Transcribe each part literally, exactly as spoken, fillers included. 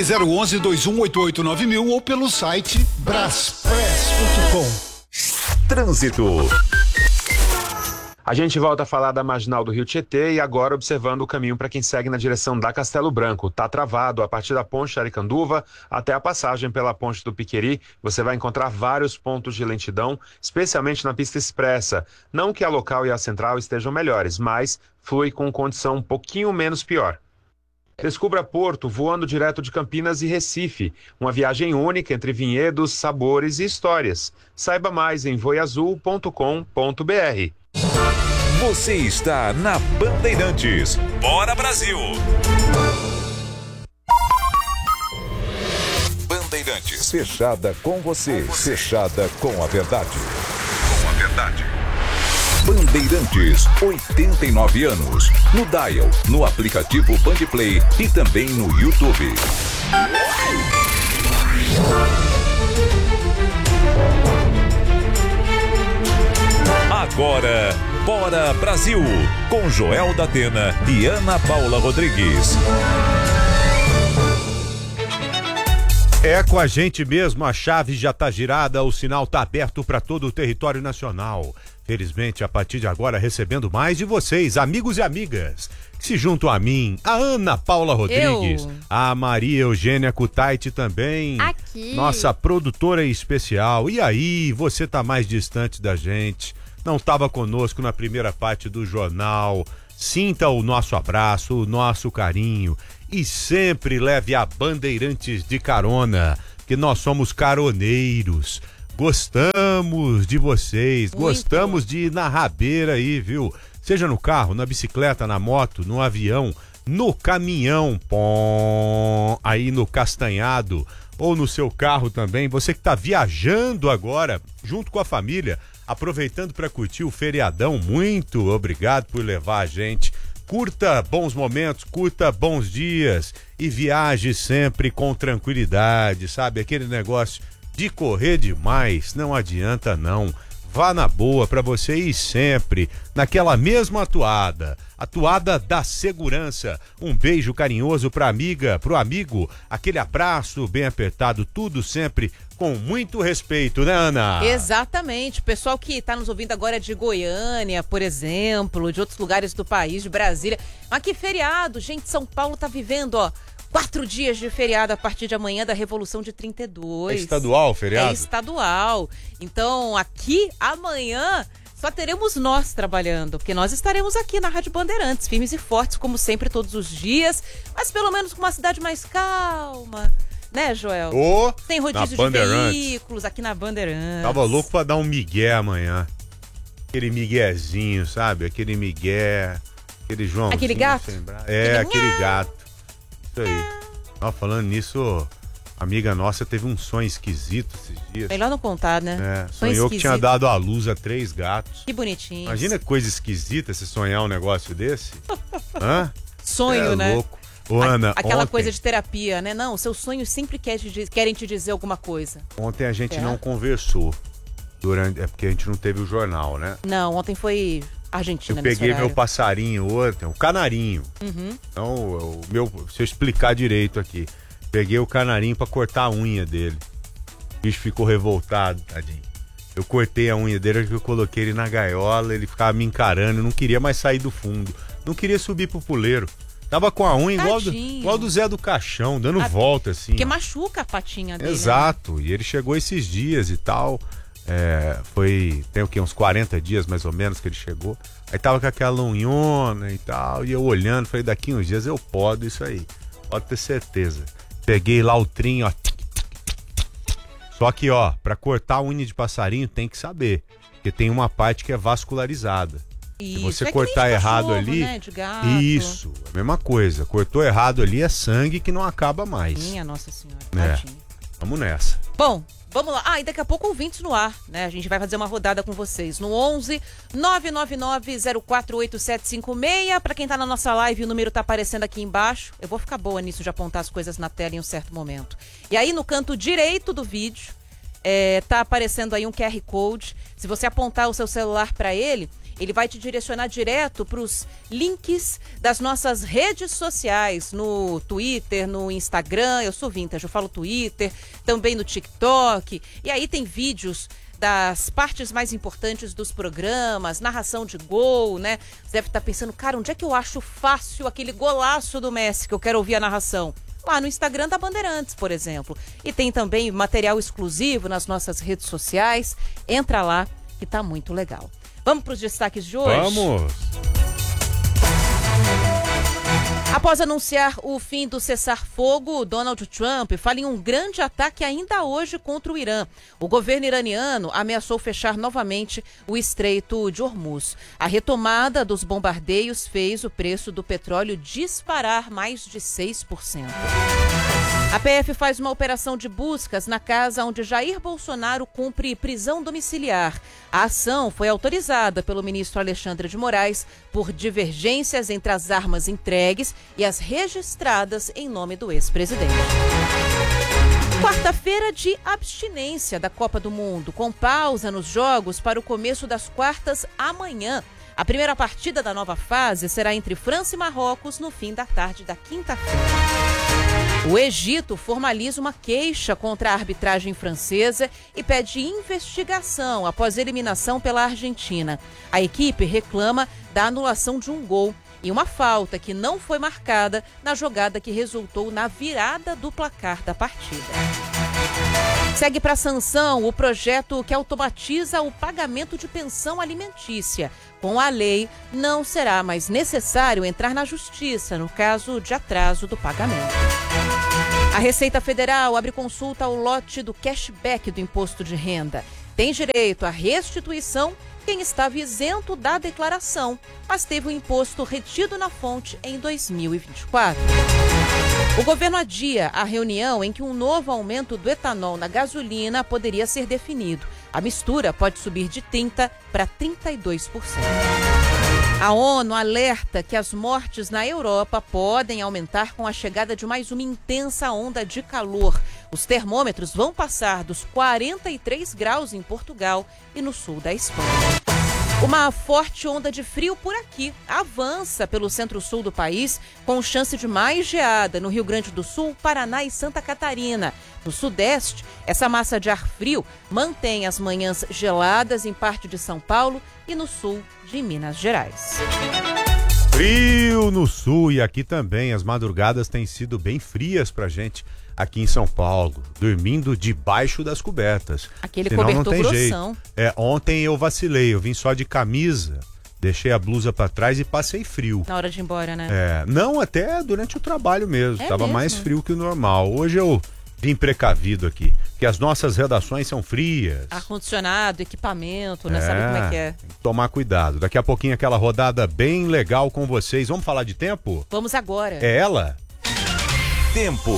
Ligue zero onze, dois um oito oito nove mil ou pelo site braspress ponto com. Trânsito. A gente volta a falar da Marginal do Rio Tietê e agora observando o caminho para quem segue na direção da Castelo Branco. Tá travado a partir da Ponte Aricanduva até a passagem pela Ponte do Piqueri. Você vai encontrar vários pontos de lentidão, especialmente na pista expressa. Não que a local e a central estejam melhores, mas flui com condição um pouquinho menos pior. Descubra Porto voando direto de Campinas e Recife. Uma viagem única entre vinhedos, sabores e histórias. Saiba mais em voiazul ponto com ponto br. Você está na Bandeirantes. Bora, Brasil! Bandeirantes. Fechada com você. Fechada com a verdade. Com a verdade. Bandeirantes, oitenta e nove anos. No Dial, no aplicativo Bandplay e também no YouTube. Agora, Bora Brasil, com Joel da Atena e Ana Paula Rodrigues. É com a gente mesmo, a chave já tá girada, o sinal tá aberto para todo o território nacional. Felizmente, a partir de agora, recebendo mais de vocês, amigos e amigas, que se juntam a mim, a Ana Paula Rodrigues, Eu. a Maria Eugênia Kutaiti também, aqui, nossa produtora especial. E aí, você tá mais distante da gente, não estava conosco na primeira parte do jornal, sinta o nosso abraço, o nosso carinho e sempre leve a Bandeirantes de carona, que nós somos caroneiros. Gostamos de vocês, Muito. gostamos de ir na rabeira aí, viu? Seja no carro, na bicicleta, na moto, no avião, no caminhão, pom, aí no Castanhado, ou no seu carro também. Você que está viajando agora, junto com a família, aproveitando para curtir o feriadão, muito obrigado por levar a gente. Curta bons momentos, curta bons dias e viaje sempre com tranquilidade, sabe? Aquele negócio de correr demais, não adianta não. Vá na boa para você ir sempre naquela mesma atuada, atuada da segurança. Um beijo carinhoso pra amiga, pro amigo, aquele abraço bem apertado, tudo sempre com muito respeito, né, Ana? Exatamente. O pessoal que tá nos ouvindo agora é de Goiânia, por exemplo, de outros lugares do país, de Brasília. Mas que feriado, gente, São Paulo tá vivendo, ó, quatro dias de feriado a partir de amanhã da Revolução de trinta e dois. É estadual o feriado? É estadual. Então, aqui, amanhã, só teremos nós trabalhando, porque nós estaremos aqui na Rádio Bandeirantes, firmes e fortes, como sempre, todos os dias, mas pelo menos com uma cidade mais calma, né, Joel? Oh, Sem rodízio de veículos, aqui na Bandeirantes. Tava louco pra dar um migué amanhã. Aquele miguezinho, sabe? Aquele migué, aquele João. Aquele gato? É, aquele gato. Isso aí. Ó, falando nisso, amiga nossa teve um sonho esquisito esses dias. Melhor não contar, né? É, sonhou que tinha dado à luz a três gatos. Que bonitinho. Imagina que coisa esquisita se sonhar um negócio desse. Hã? Sonho, é né? Louco. Ô, Ana, aquela ontem, coisa de terapia, né? Não, seus sonhos sempre quer te, querem te dizer alguma coisa. Ontem a gente é. não conversou. Durante, é porque a gente não teve o jornal, né? Não, ontem foi Argentina. Eu peguei meu passarinho ontem, o canarinho. Uhum. Então, o meu, se eu explicar direito aqui, peguei o canarinho pra cortar a unha dele. O bicho ficou revoltado, tadinho. Eu cortei a unha dele, eu coloquei ele na gaiola, ele ficava me encarando, não queria mais sair do fundo. Não queria subir pro puleiro. Tava com a unha igual do, igual do Zé do Caixão, dando a, volta assim. Porque ó. machuca a patinha dele. Exato, né? E ele chegou esses dias e tal. É, foi, tem o que, uns quarenta dias mais ou menos que ele chegou. Aí tava com aquela unhona e tal. E eu olhando, falei, daqui uns dias eu podo isso aí. Pode ter certeza. Peguei lá o trim, ó. Só que, ó, pra cortar a unha de passarinho tem que saber. Porque tem uma parte que é vascularizada. Isso, se você é cortar errado cachorro, ali, né? De gato. Isso, a mesma coisa. Cortou errado ali é sangue que não acaba mais. Minha Nossa Senhora, é. tadinho. Vamos nessa. Bom, vamos lá. Ah, e daqui a pouco ouvintes no ar, né? A gente vai fazer uma rodada com vocês no onze nove nove nove zero quatro oito sete cinco seis. Pra quem tá na nossa live, o número tá aparecendo aqui embaixo. Eu vou ficar boa nisso de apontar as coisas na tela em um certo momento. E aí no canto direito do vídeo, é, tá aparecendo aí um Q R Code. Se você apontar o seu celular pra ele, ele vai te direcionar direto para os links das nossas redes sociais, no Twitter, no Instagram, eu sou vintage, eu falo Twitter, também no TikTok, e aí tem vídeos das partes mais importantes dos programas, narração de gol, né? Você deve estar pensando, cara, onde é que eu acho fácil aquele golaço do Messi que eu quero ouvir a narração? Lá no Instagram da Bandeirantes, por exemplo. E tem também material exclusivo nas nossas redes sociais. Entra lá que tá muito legal. Vamos para os destaques de hoje? Vamos! Após anunciar o fim do cessar-fogo, Donald Trump fala em um grande ataque ainda hoje contra o Irã. O governo iraniano ameaçou fechar novamente o Estreito de Hormuz. A retomada dos bombardeios fez o preço do petróleo disparar mais de seis por cento. A P F faz uma operação de buscas na casa onde Jair Bolsonaro cumpre prisão domiciliar. A ação foi autorizada pelo ministro Alexandre de Moraes por divergências entre as armas entregues e as registradas em nome do ex-presidente. Quarta-feira de abstinência da Copa do Mundo, com pausa nos jogos para o começo das quartas amanhã. A primeira partida da nova fase será entre França e Marrocos no fim da tarde da quinta-feira. O Egito formaliza uma queixa contra a arbitragem francesa e pede investigação após eliminação pela Argentina. A equipe reclama da anulação de um gol e uma falta que não foi marcada na jogada que resultou na virada do placar da partida. Segue para a sanção o projeto que automatiza o pagamento de pensão alimentícia. Com a lei, não será mais necessário entrar na justiça no caso de atraso do pagamento. A Receita Federal abre consulta ao lote do cashback do imposto de renda. Tem direito à restituição quem estava isento da declaração, mas teve o imposto retido na fonte em dois mil e vinte e quatro. O governo adia a reunião em que um novo aumento do etanol na gasolina poderia ser definido. A mistura pode subir de trinta por cento para trinta e dois por cento. A ONU alerta que as mortes na Europa podem aumentar com a chegada de mais uma intensa onda de calor. Os termômetros vão passar dos quarenta e três graus em Portugal e no sul da Espanha. Uma forte onda de frio por aqui avança pelo centro-sul do país, com chance de mais geada no Rio Grande do Sul, Paraná e Santa Catarina. No sudeste, essa massa de ar frio mantém as manhãs geladas em parte de São Paulo e no sul de Minas Gerais. Frio no sul e aqui também. As madrugadas têm sido bem frias pra gente aqui em São Paulo, dormindo debaixo das cobertas. Aquele Senão cobertor não tem grossão. jeito. É, ontem eu vacilei, eu vim só de camisa, deixei a blusa pra trás e passei frio. Na hora de ir embora, né? É, não, até durante o trabalho mesmo, É tava mesmo? mais frio que o normal. Hoje eu vim precavido aqui, que as nossas redações são frias. Ar-condicionado, equipamento, né? Sabe como é que é? Tem que tomar cuidado. Daqui a pouquinho aquela rodada bem legal com vocês. Vamos falar de tempo? Vamos agora. É ela? Tempo.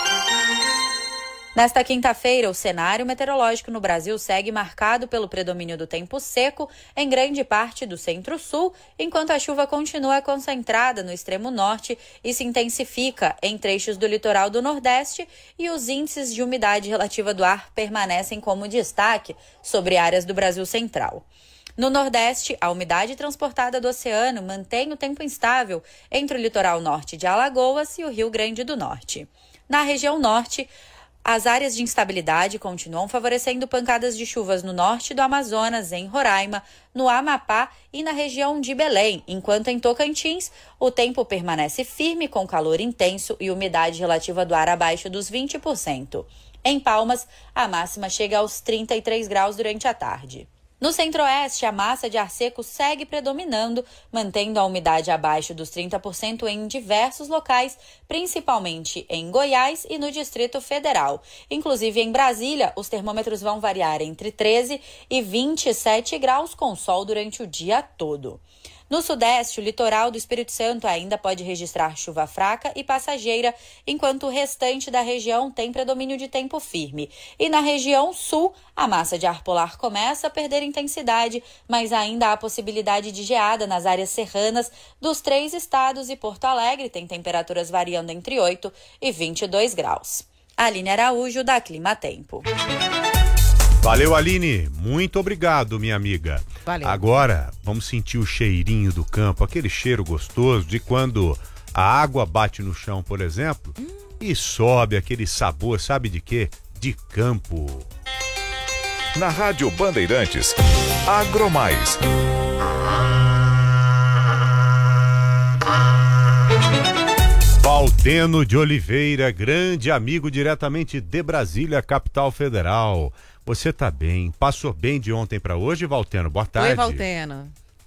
Nesta quinta-feira, o cenário meteorológico no Brasil segue marcado pelo predomínio do tempo seco em grande parte do centro-sul, enquanto a chuva continua concentrada no extremo norte e se intensifica em trechos do litoral do Nordeste, e os índices de umidade relativa do ar permanecem como destaque sobre áreas do Brasil central. No Nordeste, a umidade transportada do oceano mantém o tempo instável entre o litoral norte de Alagoas e o Rio Grande do Norte. Na região norte, as áreas de instabilidade continuam favorecendo pancadas de chuvas no norte do Amazonas, em Roraima, no Amapá e na região de Belém, enquanto em Tocantins o tempo permanece firme com calor intenso e umidade relativa do ar abaixo dos vinte por cento. Em Palmas, a máxima chega aos trinta e três graus durante a tarde. No centro-oeste, a massa de ar seco segue predominando, mantendo a umidade abaixo dos trinta por cento em diversos locais, principalmente em Goiás e no Distrito Federal. Inclusive em Brasília, os termômetros vão variar entre treze e vinte e sete graus com sol durante o dia todo. No sudeste, o litoral do Espírito Santo ainda pode registrar chuva fraca e passageira, enquanto o restante da região tem predomínio de tempo firme. E na região sul, a massa de ar polar começa a perder intensidade, mas ainda há possibilidade de geada nas áreas serranas dos três estados, e Porto Alegre tem temperaturas variando entre oito e vinte e dois graus. Aline Araújo, da Clima Tempo. Valeu, Aline. Muito obrigado, minha amiga. Valeu. Agora, vamos sentir o cheirinho do campo, aquele cheiro gostoso de quando a água bate no chão, por exemplo, hum. e sobe aquele sabor, sabe de quê? De campo. Na Rádio Bandeirantes, Agromais. Valteno de Oliveira, grande amigo diretamente de Brasília, capital federal. Você tá bem? Passou bem de ontem para hoje, Valteno? Boa tarde. Oi, Valteno.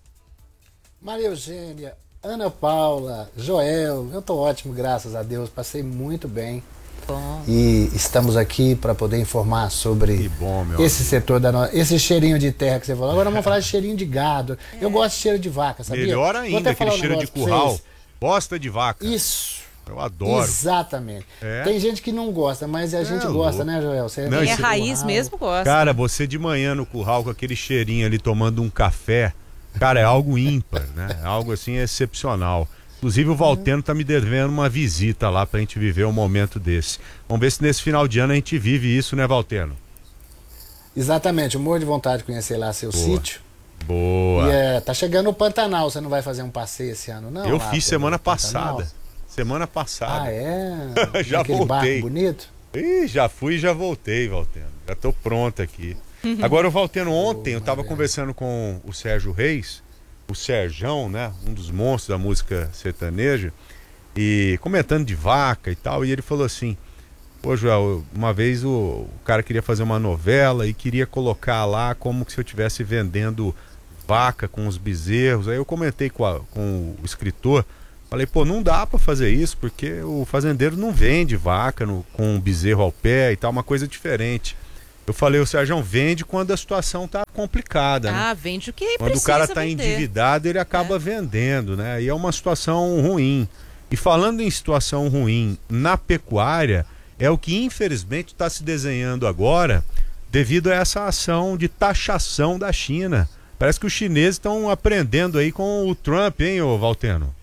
Maria Eugênia, Ana Paula, Joel, eu tô ótimo, graças a Deus, passei muito bem. Bom. E estamos aqui para poder informar sobre que bom, meu esse amigo. setor da nossa, esse cheirinho de terra que você falou. Agora vamos falar de cheirinho de gado. É. Eu gosto de cheiro de vaca, sabia? Melhor ainda, aquele um cheiro de curral. Bosta de vaca. Isso. Eu adoro. Exatamente. É. Tem gente que não gosta, mas a é gente louco. gosta, né, Joel? Você não, Quem é raiz curral. mesmo gosta. Cara, você de manhã no curral com aquele cheirinho ali tomando um café, cara, é algo ímpar, né? É algo assim excepcional. Inclusive o Valteno tá me devendo uma visita lá pra gente viver um momento desse. Vamos ver se nesse final de ano a gente vive isso, né, Valteno? Exatamente, eu morro de vontade de conhecer lá seu Boa. sítio. Boa. E é, tá chegando o Pantanal, você não vai fazer um passeio esse ano, não? Eu lá, fiz semana Pantanal? passada. Semana passada. Ah, é? Já Aquele voltei. barco bonito? Ih, já fui e já voltei, Valteno. Já tô pronto aqui. Agora, o Valteno, ontem eu tava conversando com o Sérgio Reis, o Serjão, né? Um dos monstros da música sertaneja, e comentando de vaca e tal, e ele falou assim: pô, Joel, uma vez o, o cara queria fazer uma novela e queria colocar lá como se eu estivesse vendendo vaca com os bezerros. Aí eu comentei com, a, com o escritor, falei, pô, não dá pra fazer isso, porque o fazendeiro não vende vaca no, com um bezerro ao pé e tal, uma coisa diferente. Eu falei, o Sérgio, vende quando a situação tá complicada, né? Ah, vende o que Quando precisa o cara tá vender. endividado, ele acaba É. vendendo, né? E é uma situação ruim. E falando em situação ruim na pecuária, é o que infelizmente está se desenhando agora devido a essa ação de taxação da China. Parece que os chineses estão aprendendo aí com o Trump, hein, ô Valteno?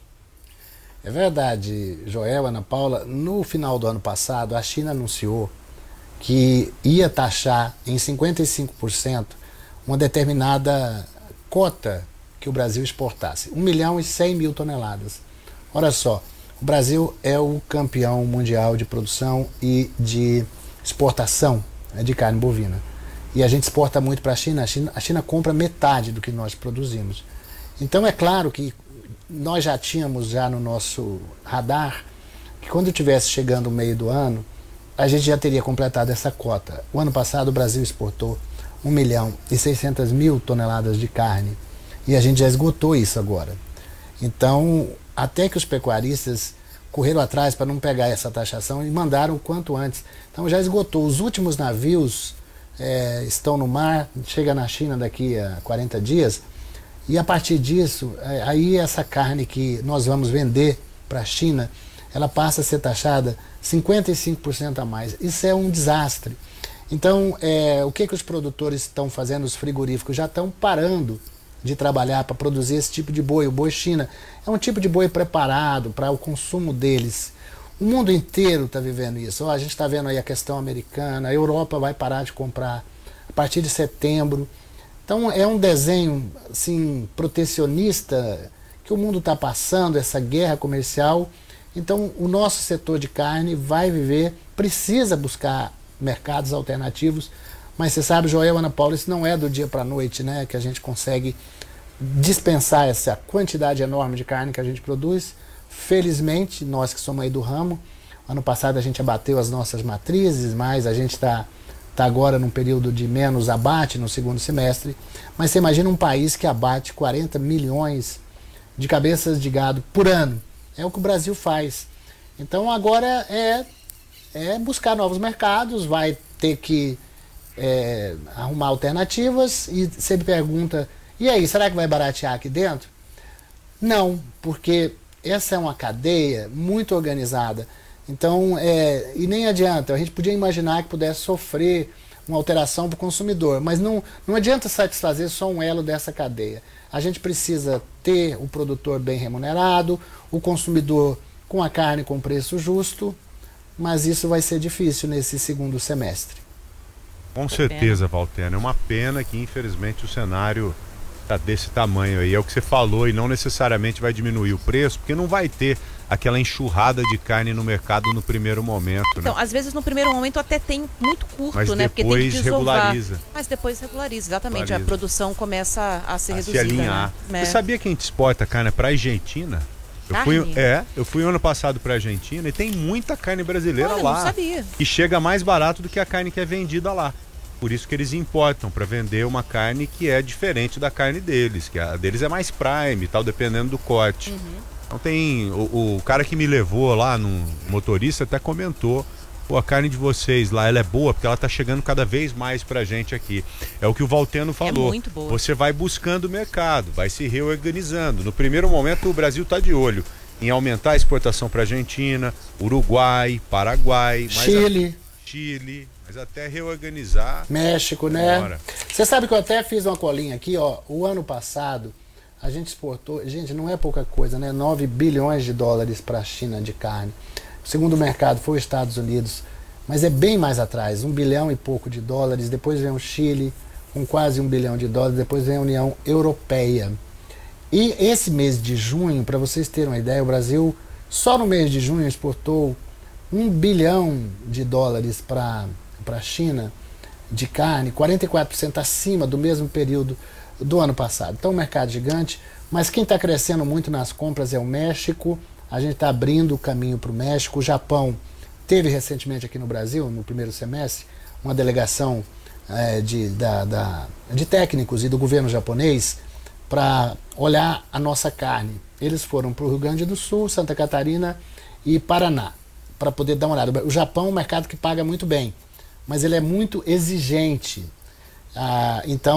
É verdade, Joel, Ana Paula. No final do ano passado, a China anunciou que ia taxar em cinquenta e cinco por cento uma determinada cota que o Brasil exportasse. um milhão e cem mil toneladas. Olha só, o Brasil é o campeão mundial de produção e de exportação, né, de carne bovina. E a gente exporta muito para a China. A China. A China compra metade do que nós produzimos. Então é claro que nós já tínhamos já no nosso radar que quando estivesse chegando o meio do ano, a gente já teria completado essa cota. O ano passado o Brasil exportou um milhão e seiscentas mil toneladas de carne e a gente já esgotou isso agora. Então, até que os pecuaristas correram atrás para não pegar essa taxação e mandaram o quanto antes. Então já esgotou. Os últimos navios é, estão no mar, chega na China daqui a quarenta dias e a partir disso, é, aí essa carne que nós vamos vender para a China, ela passa a ser taxada cinquenta e cinco por cento a mais. Isso é um desastre. Então, é, o que, que os produtores estão fazendo? Os frigoríficos já estão parando de trabalhar para produzir esse tipo de boi. O boi China é um tipo de boi preparado para o consumo deles. O mundo inteiro está vivendo isso. Ó, a gente está vendo aí a questão americana, a Europa vai parar de comprar a partir de setembro. Então, é um desenho assim, protecionista que o mundo está passando, essa guerra comercial. Então, o nosso setor de carne vai viver, precisa buscar mercados alternativos, mas você sabe, Joel, Ana Paula, isso não é do dia para a noite, né, que a gente consegue dispensar essa quantidade enorme de carne que a gente produz. Felizmente, nós que somos aí do ramo, ano passado a gente abateu as nossas matrizes, mas a gente está tá agora num período de menos abate no segundo semestre. Mas você imagina um país que abate quarenta milhões de cabeças de gado por ano. É o que o Brasil faz. Então agora é, é buscar novos mercados, vai ter que é, arrumar alternativas. E você me pergunta, e aí, será que vai baratear aqui dentro? Não, porque essa é uma cadeia muito organizada. Então, é, e nem adianta, a gente podia imaginar que pudesse sofrer uma alteração para o consumidor, mas não, não adianta satisfazer só um elo dessa cadeia. A gente precisa ter o produtor bem remunerado, o consumidor com a carne com preço justo, mas isso vai ser difícil nesse segundo semestre. Com certeza, Valtena. É uma pena que, infelizmente, o cenário tá desse tamanho aí. É o que você falou, e não necessariamente vai diminuir o preço, porque não vai ter aquela enxurrada de carne no mercado no primeiro momento. Então, né? às vezes no primeiro momento até tem muito curto, Mas né? Porque tem que depois desovar. regulariza. Mas depois regulariza, exatamente. Regulariza. A produção começa a ser A reduzida. se alinhar. Né? Você sabia que a gente exporta carne para a Argentina? Eu Carne? fui, é, eu fui ano passado para a Argentina e tem muita carne brasileira Olha, lá. não sabia. E chega mais barato do que a carne que é vendida lá. Por isso que eles importam, para vender uma carne que é diferente da carne deles, que a deles é mais prime e tal, dependendo do corte. Uhum. Então tem, o, o cara que me levou lá, no motorista, até comentou, pô, a carne de vocês lá, ela é boa, porque ela tá chegando cada vez mais pra gente aqui. É o que o Valteno falou. É muito boa. Você vai buscando o mercado, vai se reorganizando. No primeiro momento, o Brasil tá de olho em aumentar a exportação para Argentina, Uruguai, Paraguai, mas Chile. A... Chile, mas até reorganizar. México, né? Bora. Você sabe que eu até fiz uma colinha aqui, ó. O ano passado, a gente exportou, gente, não é pouca coisa, né? nove bilhões de dólares para a China de carne. O segundo mercado foi os Estados Unidos, mas é bem mais atrás, um bilhão e pouco de dólares. Depois vem o Chile, com quase um bilhão de dólares. Depois vem a União Europeia. E esse mês de junho, para vocês terem uma ideia, o Brasil, só no mês de junho, exportou um bilhão de dólares para a China de carne, quarenta e quatro por cento acima do mesmo período do ano passado. Então, um mercado gigante, mas quem está crescendo muito nas compras é o México. A gente está abrindo o caminho para o México. O Japão teve recentemente aqui no Brasil, no primeiro semestre, uma delegação é, de, da, da, de técnicos e do governo japonês para olhar a nossa carne. Eles foram para o Rio Grande do Sul, Santa Catarina e Paraná, para poder dar uma olhada. O Japão é um mercado que paga muito bem, mas ele é muito exigente. Ah, então,